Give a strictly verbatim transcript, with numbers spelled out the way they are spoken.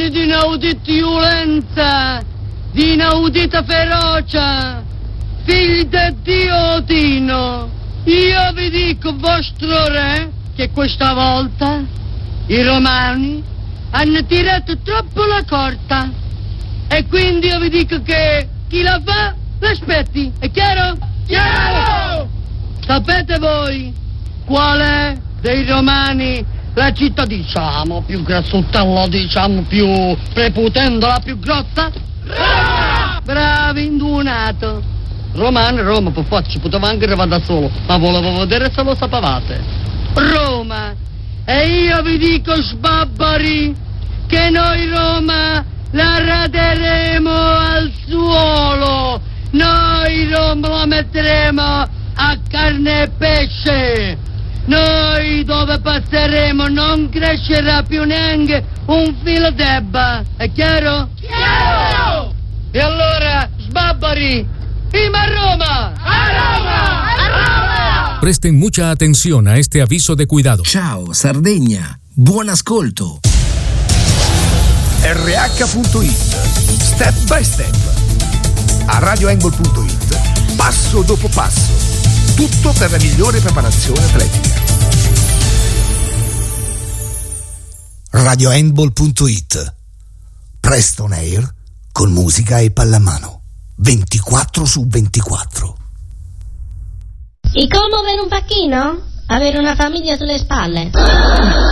Figli di inaudita violenza, di inaudita ferocia, figli di Dio Odino, io vi dico, vostro re, che questa volta i romani hanno tirato troppo la corda e quindi io vi dico che chi la fa l'aspetti, è chiaro? Chiaro! Sapete voi qual è dei romani la città, diciamo, più grassottella, diciamo, più prepotente, la più grossa? Roma! Bravi, indunato. Romano, Roma, per forza, ci poteva anche arrivare da solo, ma volevo vedere se lo sapevate. Roma. E io vi dico, sbabbari, che noi Roma la raderemo al suolo. Noi Roma la metteremo a carne e pesce. Noi dove passeremo non crescerà più neanche un filo d'erba. È chiaro? Chiaro! E allora, sbabbari, ¡viva Roma! ¡A Roma! ¡A Roma! Presten mucha atención a este aviso de cuidado. Ciao Sardegna, buon ascolto. R H punto it, step by step. A radio handball punto it, passo dopo passo. Tutto per la migliore preparazione atletica. radio handball punto it. Presto on air con musica e pallamano. ventiquattro su ventiquattro. ¿Y cómo ver un pacchino? Avere una famiglia sulle spalle.